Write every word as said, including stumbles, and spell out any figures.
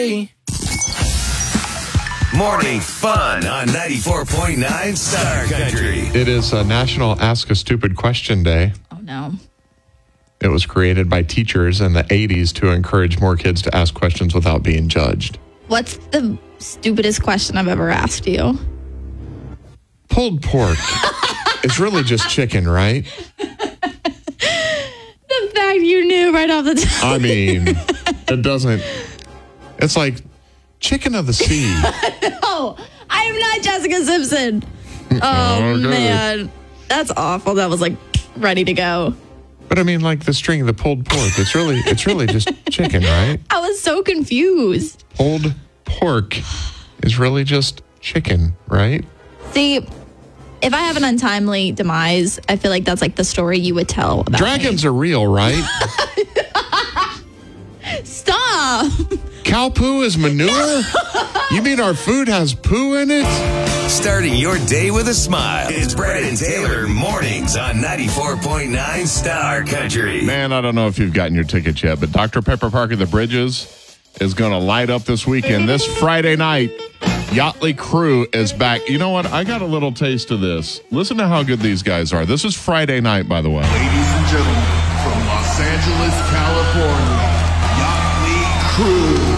Morning fun on ninety-four point nine Star Country. It is a National Ask a Stupid Question Day. Oh, no. It was created by teachers in the eighties to encourage more kids to ask questions without being judged. What's the stupidest question I've ever asked you? Pulled pork. It's really just chicken, right? The fact you knew right off the top. I mean, it doesn't... It's like chicken of the sea. No, I am not Jessica Simpson. Oh, Okay. man. That's awful. That was like ready to go. But I mean, like the string of the pulled pork. It's really, it's really just chicken, right? I was so confused. Pulled pork is really just chicken, right? See, if I have an untimely demise, I feel like that's like the story you would tell about Dragons are real, right? me. Stop. Cow poo is manure? You mean our food has poo in it? Starting your day with a smile. It's Brad and Taylor mornings on ninety-four point nine Star Country. Man, I don't know if you've gotten your tickets yet, but Doctor Pepper Park at the Bridges is going to light up this weekend. This Friday night, Yachtly Crew is back. You know what? I got a little taste of this. Listen to how good these guys are. This is Friday night, by the way. Ladies and gentlemen, from Los Angeles, California, Yachtly Crew.